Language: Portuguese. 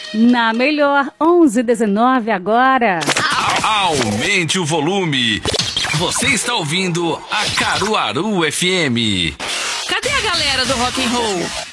Na melhor, 11h19 agora. Aumente o volume. Você está ouvindo a Caruaru FM. Cadê a galera do rock and roll?